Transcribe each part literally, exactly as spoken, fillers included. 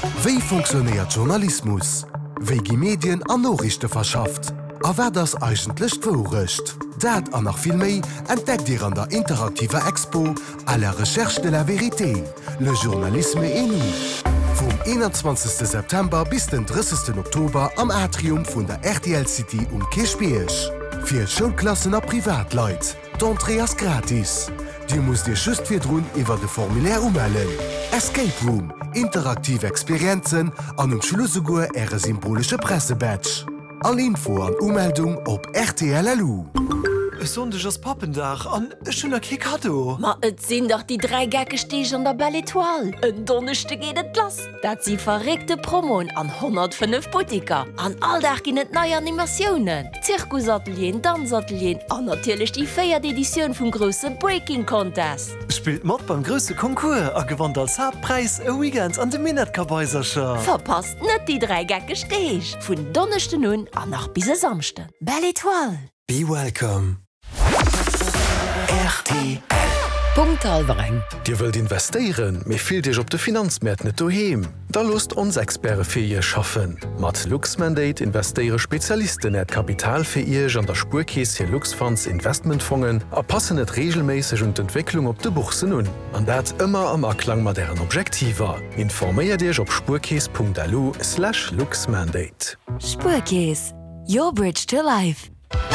Wie funktioniert Journalismus? Wie gi Medien an Nachrichten verschafft? A wer das eigentlich vorrecht? Dat an noch viel mehr entdeckt ihr an der interaktiver Expo à la recherche de la vérité, le journalisme et nous. Vom einundzwanzigsten September bis den dreißigsten Oktober am Atrium von der R T L City um Kirchbiersch. Für Schulklassen und Privatleute. D'entrée ist gratis. Du musst dir just für drun über de Formulär ummelden. Escape Room, interaktive Experienzen an um Schluss sogar ihre symbolische Pressebadge. Alle Info an Ummeldung op R T L L U. Sonders Pappendach an schöner Kekado. Ma et sinn doch die drei Gackesteg an der Belle Etoile. En Donnerchte geht et lass. Dat sie verregte Promon an hundertfünf Boutiker. An alldach gin et neue Animationen. Zirkusatelier, Dansatelier an natürlich die feierte Edition vom grossen Breaking Contest. Spielt mat beim grösse Konkurs a gewann als Hauptpreis e Weekend an de Minnetkabäisercher. Verpasst net die drei Gackesteg. Vun Donnerchte nun an nach bis Samste. Belle Etoile. Be welcome. R T L. Punktalwereng. Dir wëlt investieren, méi fiel Dich op de Finanzmäert net doheem. Da lust ons Experte fir ihr schaffen. Mat Luxmandate investéiere Spezialisten net Kapital fir ihr an der Spurkees fir Luxfonds Investmentfongen a passen net regelméiseg und Entwicklung op de Buchsen nun. An dat immer am Erklang mat deren Objektiver. Informéier Dich op spurkees punkt l u slash Luxmandate. Spurkees. Your bridge to life.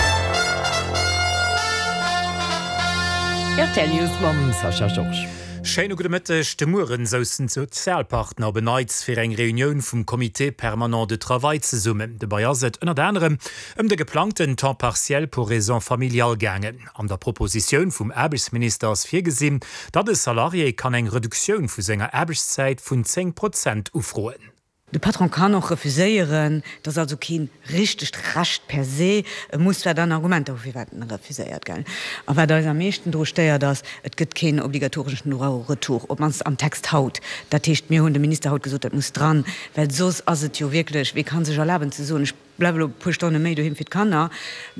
R T L News mam Sascha George. Schein gute Mëttech de Muren saussen Sozialpartner beneiz fir eng Reunioun vum Komité permanent de Travail ze summen. De Bayier set ënner anderem ëm de geplanten temps partiel pour raison familial gangen. An der Propositionun vum Erbesminister ass fir gesinn, dat de Salarié kann eng Reduktionun vu senger Erbeszeit vun zehn Prozent ufroen. De Patron kann noch refuséieren, dats also kein richtig racht per se muss wer dann Argumente auf wie refuséiert ge. Aber da am meeschten durchsteier das et gëtt kein obligatorischen Retour, ob mans am Text haut. Da techt mir hun de Minister haut gesot, dat muss dran, weil sos as jo wirklich, wie kann sech erlauben zu so ich bleibe pu Stunde méi du hin fit kannner.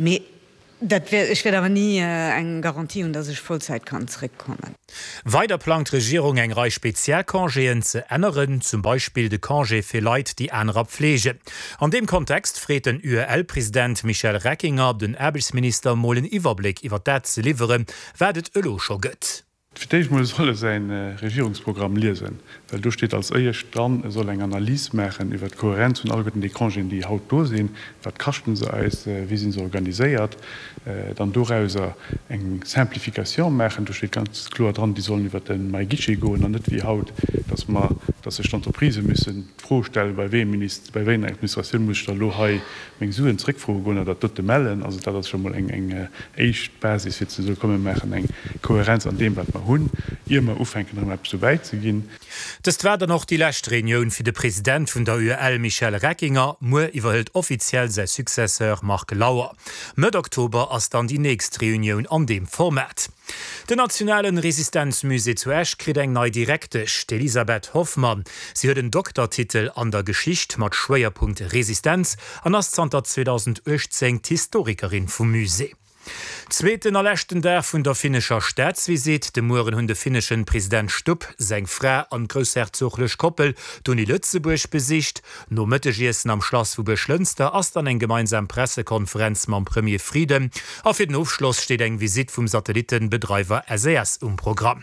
Dat wär, ich werde aber nie äh, eng Garantie und dass ich Vollzeit kann zurückkommen. Weiter plant Regierung eng Reich Spezialkongéen ze ändern, zum Beispiel de Kongé fir Leiit die enrer Pflege. An dem Kontext fréet den U R L-Präsident Michel Reckinger den Erbesminister Molen Iwerblick iwwer dat ze liveren, werdet ëlo scho gëtt. Für muss solle sein äh, Regierungsprogramm lesen, weil du steht als euer Stand soll eng Analyse machen über Kohärenz und all die Kongen, die haut dosinn, wat kachten se als äh, wie sind sie organisiert, äh, dann durchaus eng Simplifikation machen. Du steht ganz klar dran, die sollen über den Maigischi go und net wie haut, dass man dass sich Entreprise müssen vorstellen bei wem Minister bei wen Administration muss lo Suenrickfro dat dort mellen, also da das schon mal eng eng echt Basis jetzt so kommen machen eng Kohärenz an dem wat man hun immer ufenken um so weit zu gehen. Das war dann noch die letzte Reunion für den Präsident von der U R L Michel Reckinger, mo iwwerhält offiziell sein Successeur Marc Lauer. Mit Oktober ist dann die nächste Reunion an dem Format. Der Nationalen Resistenzmusee zu Esch kriegt eng neu Direktech, Elisabeth Hoffmann. Sie hat den Doktortitel an der Geschichte mit Schwerpunkt Resistenz an as zweitausendachtzehn die Historikerin vom Musee. Zweeten erlächten der vun der finnescher Staatsvisit de Muren hunn de finnischen Präsident Stupp, seng Frä an grösherzoglich Koppel Doni Lützeburg besicht, no Mëttegiessen am Schloss vu Beschlünster ass dann eng gemeinsam Pressekonferenz mam Premier Frieden. Auf den Aufschluss steht eng Visit vum Satellitenbetreiber S E S um Programm.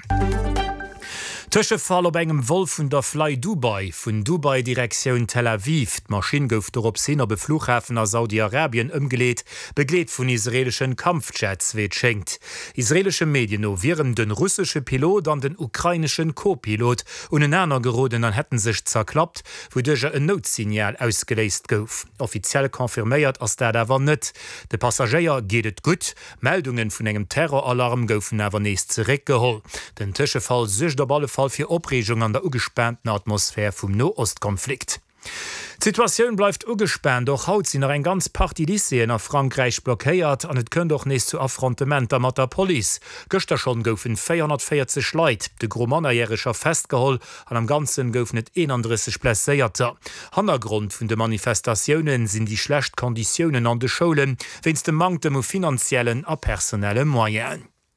Tëschefall op engem Wolf vun der Fly Dubai vun Dubai Direktion Tel Aviv. D' Maschine gouf op Sinner be Flughafen a Saudi-Arabien ëmgeleet, begleet vun israelischen Kampfjets weet schenkt. Israelsche Medien no viren den russische Pilot an den ukrainischen Co-Pilot un en Äner geroden an hätten sech zerklappt, wodurch er een Notsignal ausgeléist gouf. Offiziell konfirméiert ass dat awer net. De Passagier gehtet gut, Meldungen vun engem Terroralarm goufen awer nees zeréckgeholl. Den Tëschefall sech der Balle Fall fir Opregung an der ugespannten Atmosphär vum No-Ost-Konflikt. Die Situation bleibt ugespannt, doch haut sie noch ein ganz Party Lycée nach Frankreich blockiert und es können doch nicht zu Affrontementer mit der Police. Gestern schon goufen vierhundertvierzig Leute, de Gromanajährischer festgeholt und am Ganzen goufen net einunddreißig Blesséierter. Hintergrund von den Manifestationen sind die schlechten Konditionen an den Schulen, wenn es dem Mangel an finanziellen und personellen Moyens.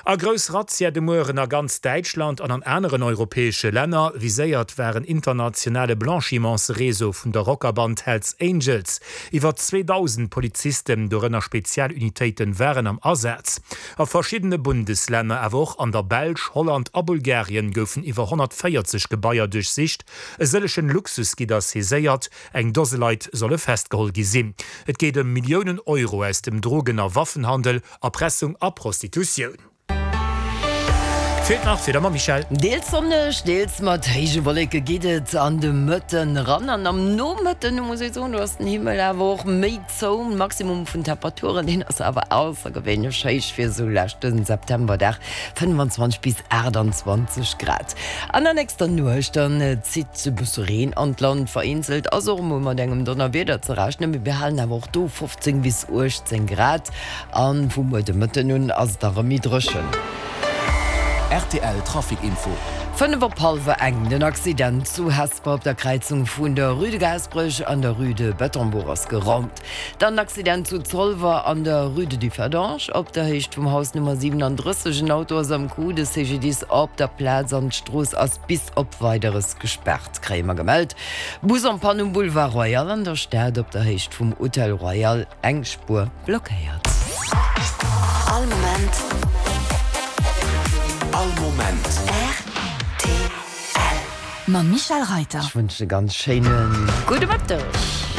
A grös Razzia de Muren a ganz Deutschland an an anderen europäesche Länder viséiert wären internationale Blanchimentsreso vun der Rockerband Hells Angels. Iwer zweitausend Polizisten dorënner Spezialunitéiten wären am Ersatz. A verschiedene Bundesländer awoch an der Belsch, Holland a Bulgarien goufen iwwer hundertvierzig Gebaier durchsicht, e sëllechen Luxus gi das heséiert, eng Doseleit solle festgehol gesinn. Et geht um Millionen Euro aus dem Drogener Waffenhandel, Erpressung a Prostitution. Fehlt nach fir Michel. Deels sonnech, deels mat heige Wolke gidet an de Mëtten ran an am no Mëtten muss ich so, du hast den Himmel awoch méi zo Maximum vun Temperaturen hin ass awer aussergewwenne scheich fir so lächten September der fünfundzwanzig bis achtundzwanzig Grad. An der nächster Nuchten zit ze Bussereen an Land vereinzelt also man engem Donner weder zerrechnen mit behalen awoch do fünfzehn bis achtzehn Grad an vu de Mëtten nun ass der mi drschen. R T L Trafikinfo. Fënnewer Palwer eng den Accident zu Hesper op der Kreizung vun der Rüdegeisbrüch an der Rüde Bettonboers geraumt. Dann Accident zu Zollwer an der Rüde du Verdange, op der Hecht vum Haus Nummer siebenunddreißig Autos am Ku des C G Ds op der Platz an Stroos ass bis op weiteres gesperrt. Krämer gemeldt. Bus am Panum Boulevard Royal an der Stadt op der Hecht vum Hotel Royal eng Spur blockéiert. All moment. All Moment. R T L. Ma Michel Reiter. Ich wünsche ganz schönen Gute Nacht.